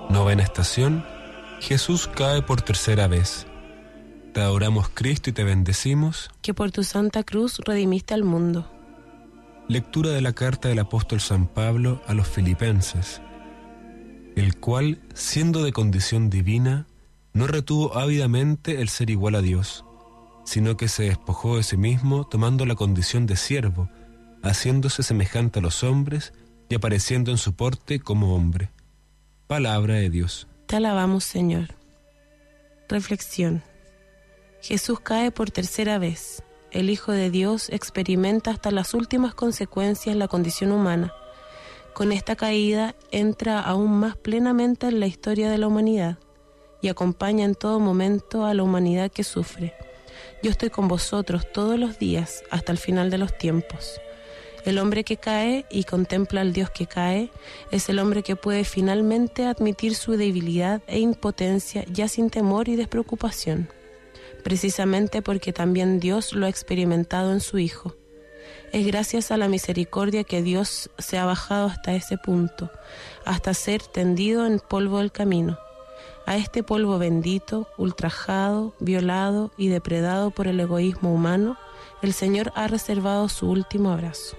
Novena estación. Jesús cae por tercera vez. Te adoramos, Cristo, y te bendecimos, que por tu santa cruz redimiste al mundo. Lectura de la carta del apóstol San Pablo a los Filipenses, el cual, siendo de condición divina, no retuvo ávidamente el ser igual a Dios, sino que se despojó de sí mismo, tomando la condición de siervo, haciéndose semejante a los hombres y apareciendo en su porte como hombre. Palabra de Dios. Te alabamos, Señor. Reflexión. Jesús cae por tercera vez. El Hijo de Dios experimenta hasta las últimas consecuencias la condición humana. Con esta caída entra aún más plenamente en la historia de la humanidad y acompaña en todo momento a la humanidad que sufre. Yo estoy con vosotros todos los días hasta el final de los tiempos. El hombre que cae y contempla al Dios que cae es el hombre que puede finalmente admitir su debilidad e impotencia ya sin temor y despreocupación, precisamente porque también Dios lo ha experimentado en su Hijo. Es gracias a la misericordia que Dios se ha bajado hasta ese punto, hasta ser tendido en polvo del camino. A este polvo bendito, ultrajado, violado y depredado por el egoísmo humano, el Señor ha reservado su último abrazo.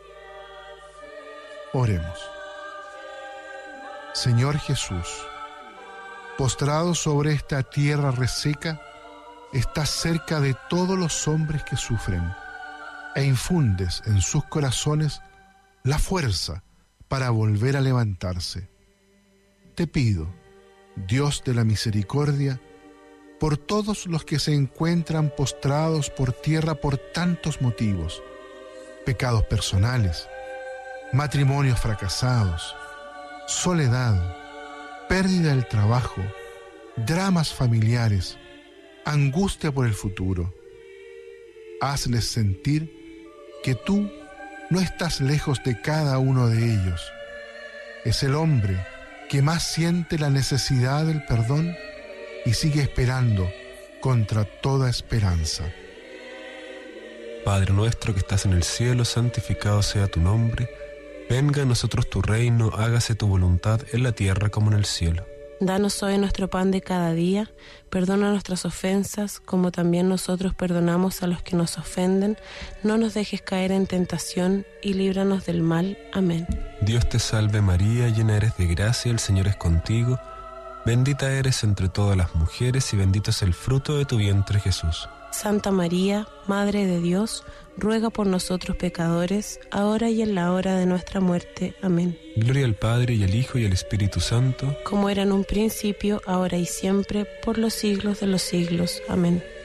Oremos. Señor Jesús, postrado sobre esta tierra reseca, estás cerca de todos los hombres que sufren e infundes en sus corazones la fuerza para volver a levantarse. Te pido, Dios de la misericordia, por todos los que se encuentran postrados por tierra por tantos motivos, pecados personales, matrimonios fracasados, soledad, pérdida del trabajo, dramas familiares, angustia por el futuro. Hazles sentir que tú no estás lejos de cada uno de ellos. Es el hombre que más siente la necesidad del perdón y sigue esperando contra toda esperanza. Padre nuestro que estás en el cielo, santificado sea tu nombre. Venga a nosotros tu reino, hágase tu voluntad en la tierra como en el cielo. Danos hoy nuestro pan de cada día, perdona nuestras ofensas, como también nosotros perdonamos a los que nos ofenden. No nos dejes caer en tentación y líbranos del mal. Amén. Dios te salve María, llena eres de gracia, el Señor es contigo. Bendita eres entre todas las mujeres y bendito es el fruto de tu vientre, Jesús. Santa María, Madre de Dios, ruega por nosotros pecadores, ahora y en la hora de nuestra muerte. Amén. Gloria al Padre, y al Hijo, y al Espíritu Santo, como era en un principio, ahora y siempre, por los siglos de los siglos. Amén.